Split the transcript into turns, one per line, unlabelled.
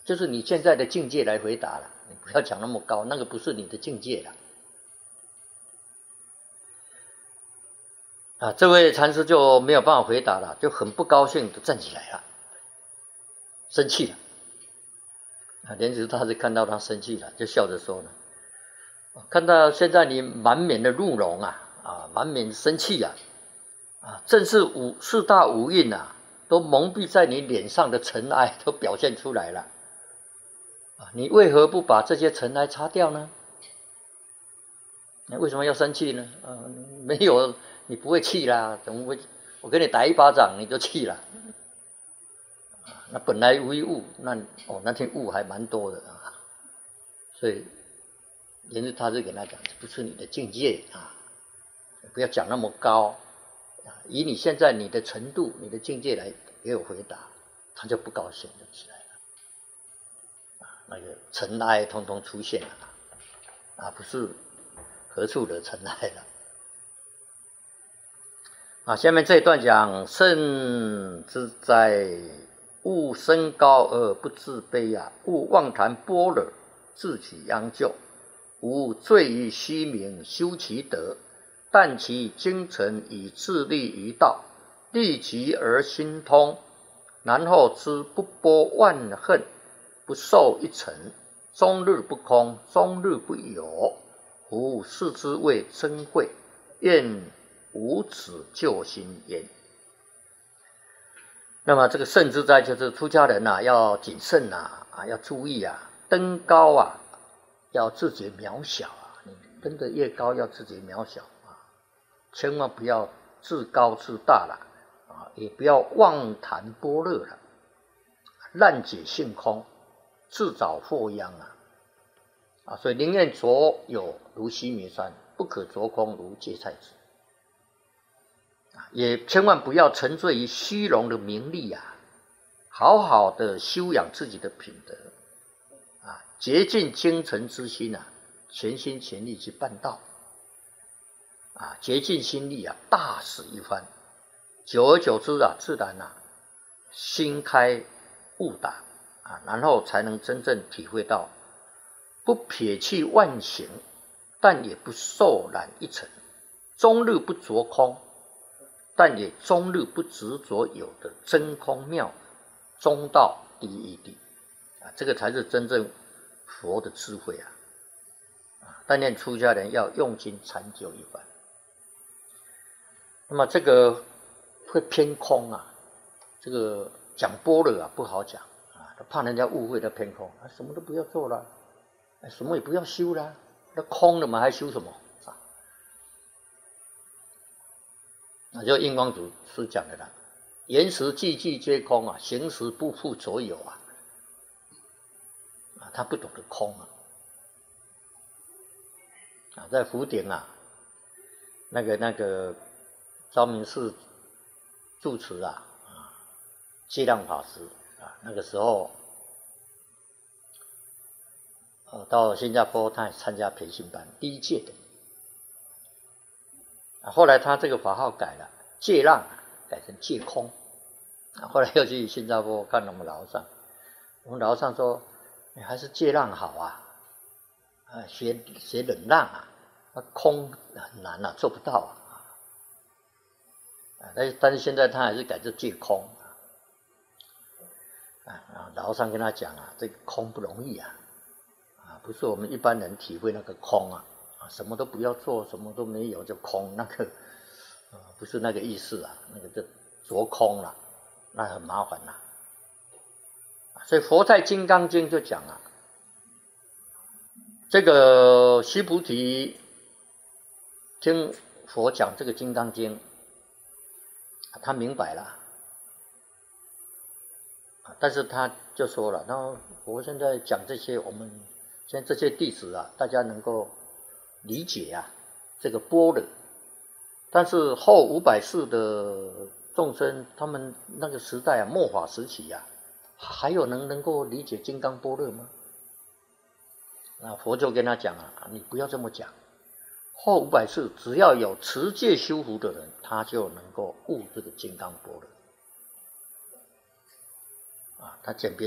就是你现在的境界来回答了，你不要讲那么高，那个不是你的境界了。这位禅师就没有办法回答了，就很不高兴的站起来了，生气了。莲池大师看到他生气了，就笑着说了：“看到现在你满面的怒容满面生气正是四大五蕴都蒙蔽在你脸上的尘埃都表现出来了你为何不把这些尘埃擦掉呢？你为什么要生气呢？没有，你不会气啦，怎么会？我给你打一巴掌你就气了。那本来无一物，那天物还蛮多的所以莲池大师给他讲，这不是你的境界不要讲那么高以你现在你的程度、你的境界来给我回答，他就不高兴就起来了那个尘埃通通出现了不是何处的尘埃了下面这一段讲圣之哉，勿升高而不自卑勿妄谈般若，自取殃咎。吾醉于虚名，修其德，但其精诚以自立于道，立即而心通，然后知不波万恨，不受一尘，终日不空，终日不有。吾视之为珍贵，愿无此救心焉。那么这个圣之哉，就是出家人要谨慎要注意登高要自觉渺小你登得越高要自觉渺小千万不要自高自大了也不要妄谈般若了，滥解性空，自找祸殃所以宁愿着有如须弥山，不可着空如芥菜籽也千万不要沉醉于虚荣的名利好好的修养自己的品德竭尽精诚之心全心全力去办道竭尽心力大使一番，久而久之自然心开悟达然后才能真正体会到不撇弃万行，但也不受染一尘，终日不着空，但也终日不执着有的真空妙中道第一谛这个才是真正佛的智慧但愿出家人要用心禅究一番。那么这个会偏空这个讲般若不好讲怕人家误会的偏空什么都不要做了什么也不要修了那空了嘛还修什么那就印光祖师讲的言实句句皆空行识不复所有他不懂得空在福鼎那个昭明寺住持戒让法师那个时候到新加坡他也参加培训班第一届的后来他这个法号改了，戒让改成戒空后来又去新加坡看我们老和尚，我们老和尚说你还是戒让好学忍让空很难做不到但是现在他还是改成戒空老和尚跟他讲这个空不容易不是我们一般人体会那个空什么都不要做，什么都没有就空，那个不是那个意思那个就着空了，那很麻烦所以佛在《金刚经》就讲这个须菩提听佛讲这个《金刚经》他明白了但是他就说了，然后我现在讲这些，我们现在这些弟子大家能够理解这个般若，但是后500世的众生，他们那个时代末法时期还有能够理解金刚般若吗？佛就跟他讲你不要这么讲，后500世只要有持戒修福的人，他就能够悟这个金刚般若他简便